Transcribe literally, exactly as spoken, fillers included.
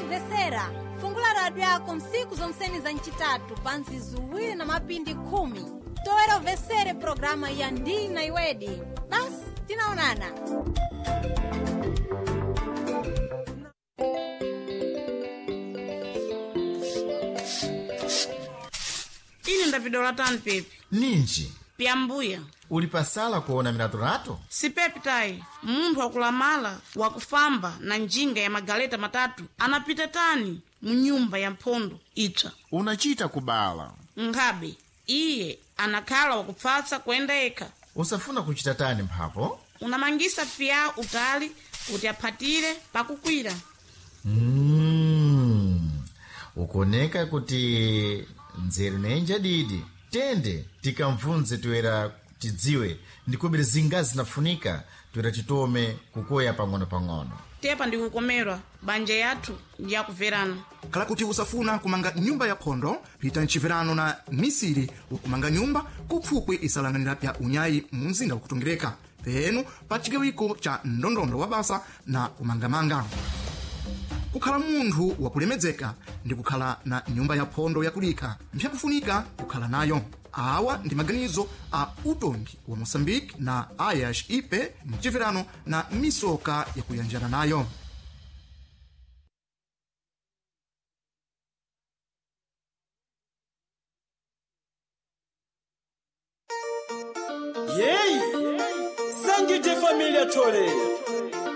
Mvesera, fungula radio yako msiku zomseni za nchitatu pansi zuwili na mapindi kumi. Toero vesere programa ya Ndi na Iwedi. Bas, tinaonana. Ini ndavidola tani pepi. Ninji. Piambuya. Ulipasala kuona minatorato? Si pepi tai. Mundu wakulamala, wakufamba na njinga ya magaleta matatu. Anapita tani mnyumba ya mpondo ita. Unachita kubala. Ngabe, iye anakala wakupfasa kwenda eka. Usafuna kuchita tani mpapo? Unamangisa pia utali kuti apatire pakukwira. Mmm. Ukoneka kuti nzeri nenja didi. Tende tikamvunze tuera tidziwe ndikubiri zingazi nafunika tuera chitome kukoya pang'ono pang'ono. Tepa ndikukomerwa banja yathu ya kuverana. Kala kuti usafuna kumanga nyumba ya pondo, pita nchiverano na misiri ukumanga nyumba kupfukwe isalanganira pya unyayi munzinga ukutungireka. Penu pachigawiko cha ndondondo wa basa na kumangamanga. Kukhala munthu wakulemedzeka ndi kukhala na nyumba ya pondo yakulika mpyakufunika kukhala nayo. Awa ndi maganizo a utongi wa Mozambique na Ayash Ipe mchiverano na misoka ya kuyanjana nayo. Yey! Sangue de família Tore!